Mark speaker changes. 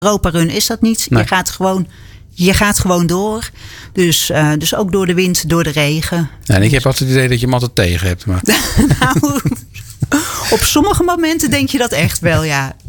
Speaker 1: Europa Run is dat niet.
Speaker 2: Nee.
Speaker 1: Je gaat gewoon door. Dus ook door de wind, door de regen.
Speaker 2: Ja, en ik heb altijd het idee dat je hem altijd tegen hebt. Maar...
Speaker 1: Nou, op sommige momenten denk je dat echt wel, ja.